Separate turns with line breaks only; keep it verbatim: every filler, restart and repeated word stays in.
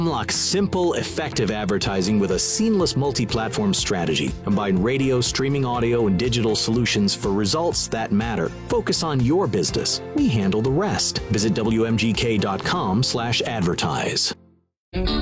Unlock simple, effective advertising with a seamless multi-platform strategy. Combine radio, streaming audio, and digital solutions for results that matter. Focus on your business. We handle the rest. Visit W M G K dot com slash advertise.